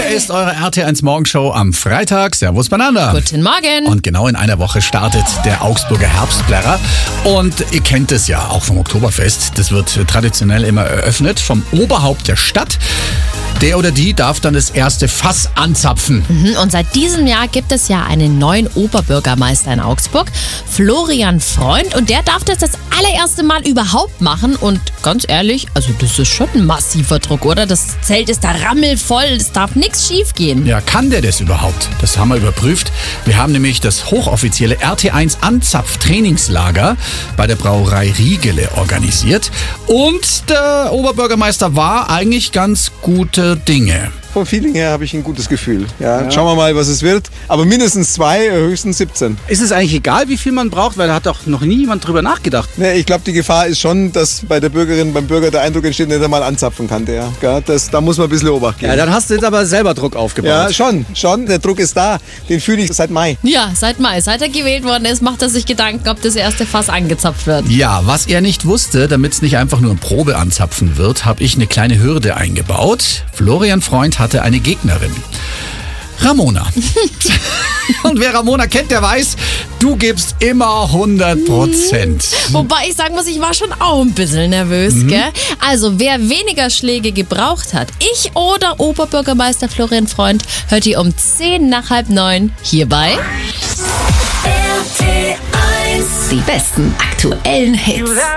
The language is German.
ist eure RT1 Morgenshow am Freitag. Servus beieinander. Guten Morgen. Und genau in einer Woche startet der Augsburger Herbstplärrer. Und ihr kennt es ja auch vom Oktoberfest. Das wird traditionell immer eröffnet vom Oberhaupt der Stadt. Der oder die darf dann das erste Fass anzapfen. Und seit diesem Jahr gibt es ja einen neuen Oberbürgermeister in Augsburg, Florian Freund. Und der darf das allererste Mal überhaupt machen. Und ganz ehrlich, also das ist schon ein massiver Druck, oder? Das Zelt ist da rammelvoll, es darf nichts schief gehen. Ja, kann der das überhaupt? Das haben wir überprüft. Wir haben nämlich das hochoffizielle RT1 Anzapf-Trainingslager bei der Brauerei Riegele organisiert. Und der Oberbürgermeister war eigentlich ganz gute Dinge. Vom Feeling her habe ich ein gutes Gefühl. Ja. Schauen wir mal, was es wird. Aber mindestens 2, höchstens 17. Ist es eigentlich egal, wie viel man braucht? Weil da hat doch noch nie jemand drüber nachgedacht. Ja, ich glaube, die Gefahr ist schon, dass bei der Bürgerin, beim Bürger der Eindruck entsteht, dass er mal anzapfen kann. Ja, da muss man ein bisschen Obacht geben. Ja, dann hast du jetzt aber selber Druck aufgebaut. Ja, schon. Der Druck ist da. Den fühle ich seit Mai. Ja, seit Mai. Seit er gewählt worden ist, macht er sich Gedanken, ob das erste Fass angezapft wird. Ja, was er nicht wusste, damit es nicht einfach nur ein Probeanzapfen wird, habe ich eine kleine Hürde eingebaut. Florian Freund hatte eine Gegnerin. Ramona. Und wer Ramona kennt, der weiß, du gibst immer 100%. Wobei ich sagen muss, ich war schon auch ein bisschen nervös, gell? Also, wer weniger Schläge gebraucht hat, ich oder Oberbürgermeister Florian Freund, hört ihr um 8:10 hierbei. RT1. Die besten aktuellen Hits.